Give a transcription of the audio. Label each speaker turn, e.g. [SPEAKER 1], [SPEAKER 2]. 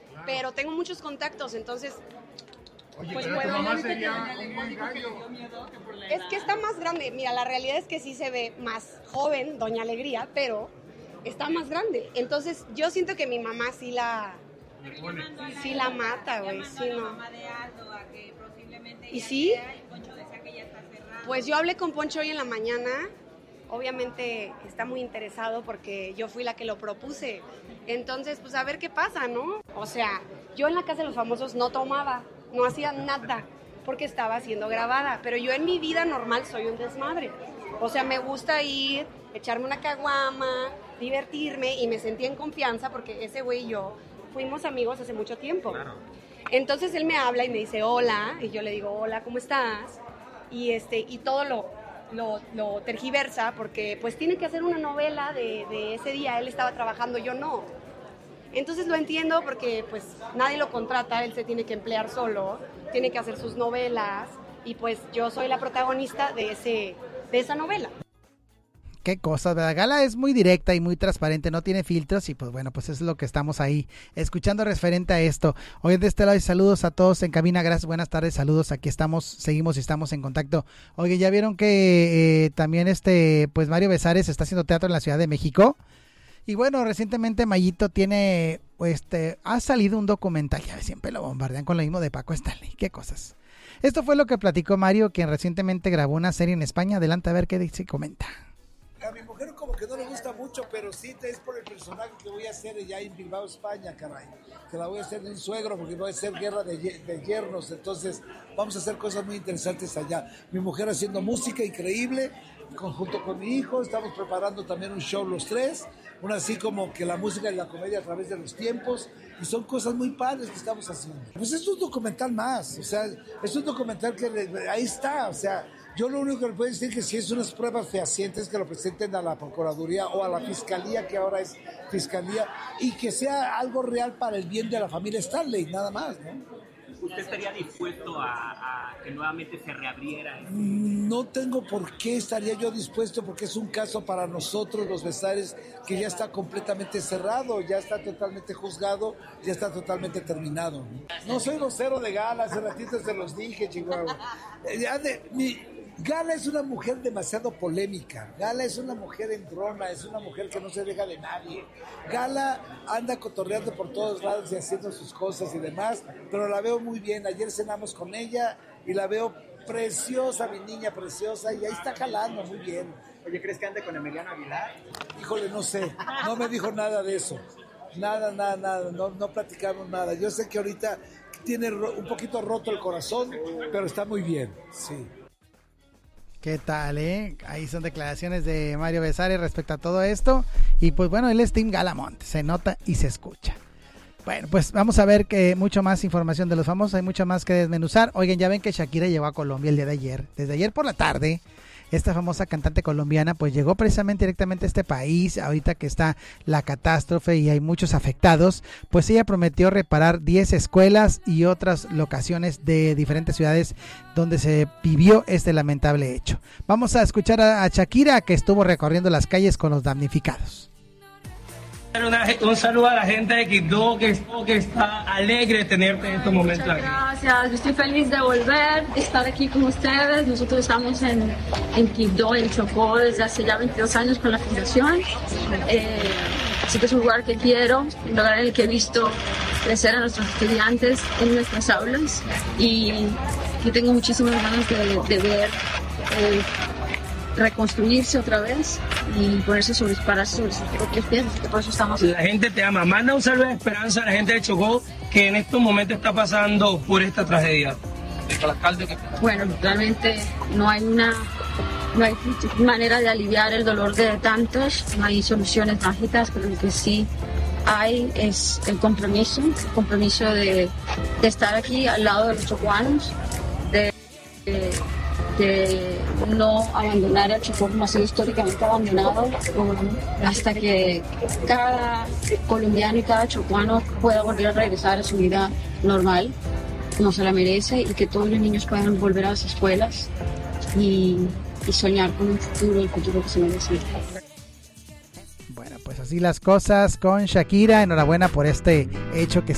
[SPEAKER 1] pero tengo muchos contactos, entonces...
[SPEAKER 2] Oye,
[SPEAKER 1] pues
[SPEAKER 2] pero tu
[SPEAKER 1] puedo...
[SPEAKER 2] mamá sería un buen gallo.
[SPEAKER 1] Es que está más grande. Mira, la realidad es que sí se ve más joven, Doña Alegría, pero está más grande. Entonces, yo siento que mi mamá sí la mata, güey. Sí, no. ¿Y sí? Pues yo hablé con Poncho hoy en la mañana. Obviamente está muy interesado porque yo fui la que lo propuse. Entonces, pues a ver qué pasa, ¿no? O sea, yo en la Casa de los Famosos no tomaba, no hacía nada, porque estaba siendo grabada. Pero yo en mi vida normal soy un desmadre. O sea, me gusta ir, echarme una caguama, divertirme, y me sentí en confianza porque ese güey y yo fuimos amigos hace mucho tiempo. Claro. Entonces él me habla y me dice hola, y yo le digo hola, ¿cómo estás? Y todo lo tergiversa porque pues tiene que hacer una novela de ese día, él estaba trabajando, yo no. Entonces lo entiendo porque pues nadie lo contrata, él se tiene que emplear solo, tiene que hacer sus novelas, y pues yo soy la protagonista de esa novela.
[SPEAKER 3] Qué cosas, ¿verdad? Gala es muy directa y muy transparente, no tiene filtros, y pues bueno, pues es lo que estamos ahí escuchando referente a esto. Hoy de este lado, saludos a todos en cabina, gracias, buenas tardes, saludos, aquí estamos, seguimos y estamos en contacto. Oye, ¿ya vieron que también pues Mario Besares está haciendo teatro en la Ciudad de México? Y bueno, recientemente Mayito tiene, ha salido un documental, ya siempre lo bombardean con lo mismo de Paco Stanley, qué cosas. Esto fue lo que platicó Mario, quien recientemente grabó una serie en España. Adelante a ver qué dice y comenta.
[SPEAKER 4] A mi mujer como que no le gusta mucho, pero sí es por el personaje que voy a hacer allá en Bilbao, España, caray. Que la voy a hacer de un suegro, porque voy a hacer guerra de yernos, entonces vamos a hacer cosas muy interesantes allá. Mi mujer haciendo música increíble, junto con mi hijo, estamos preparando también un show los tres, una así como que la música y la comedia a través de los tiempos, y son cosas muy padres que estamos haciendo. Pues es un documental más, o sea, es un documental que ahí está, o sea, yo lo único que le puedo decir es que si es unas pruebas fehacientes que lo presenten a la Procuraduría o a la Fiscalía, que ahora es Fiscalía, y que sea algo real para el bien de la familia Stanley, nada más, ¿no?
[SPEAKER 5] ¿Usted estaría dispuesto a que nuevamente se reabriera?
[SPEAKER 4] No tengo por qué estaría yo dispuesto, porque es un caso para nosotros los Besares que ya está completamente cerrado, ya está totalmente juzgado, ya está totalmente terminado. No soy vocero de Gala, hace ratito se los dije, Chihuahua. Gala es una mujer demasiado polémica. Gala es una mujer entrona, es una mujer que no se deja de nadie. Gala anda cotorreando por todos lados y haciendo sus cosas y demás, pero la veo muy bien. Ayer cenamos con ella y la veo preciosa, mi niña preciosa, y ahí está jalando muy bien.
[SPEAKER 5] Oye, ¿crees que ande con Emiliano Aguilar?
[SPEAKER 4] Híjole, no sé, no me dijo nada de eso. Nada, no platicamos nada. Yo sé que ahorita tiene un poquito roto el corazón, pero está muy bien, sí.
[SPEAKER 3] ¿Qué tal, Ahí son declaraciones de Mario Besares respecto a todo esto. Y pues bueno, él es Team Galamont, se nota y se escucha. Bueno, pues vamos a ver que mucho más información de los famosos, hay mucho más que desmenuzar. Oigan, ya ven que Shakira llegó a Colombia el día de ayer. Desde ayer por la tarde, esta famosa cantante colombiana pues llegó precisamente directamente a este país, ahorita que está la catástrofe y hay muchos afectados, pues ella prometió reparar 10 escuelas y otras locaciones de diferentes ciudades donde se vivió este lamentable hecho. Vamos a escuchar a Shakira, que estuvo recorriendo las calles con los damnificados.
[SPEAKER 6] Un saludo a la gente de Quibdó que está alegre de tenerte en estos momentos.
[SPEAKER 7] Muchas gracias, yo estoy feliz de volver, de estar aquí con ustedes. Nosotros estamos en Quibdó, en Chocó, desde hace ya 22 años con la fundación. Así que es un lugar que quiero, un lugar en el que he visto crecer a nuestros estudiantes en nuestras aulas, y yo tengo muchísimas ganas de ver reconstruirse otra vez y ponerse pararse sobre sus propios pies. Por eso estamos.
[SPEAKER 6] La gente te ama. Manda un saludo de esperanza a la gente de Chocó, que en estos momentos está pasando por esta tragedia.
[SPEAKER 7] Bueno, realmente no hay manera de aliviar el dolor de tantos, no hay soluciones mágicas, pero lo que sí hay es el compromiso de estar aquí al lado de los chocuanos, de no abandonar el Chocó como ha sido históricamente abandonado, hasta que cada colombiano y cada chocuano pueda volver a regresar a su vida normal, como se la merece, y que todos los niños puedan volver a las escuelas y soñar con un futuro, el futuro que se merece.
[SPEAKER 3] Bueno, pues así las cosas con Shakira. Enhorabuena por este hecho que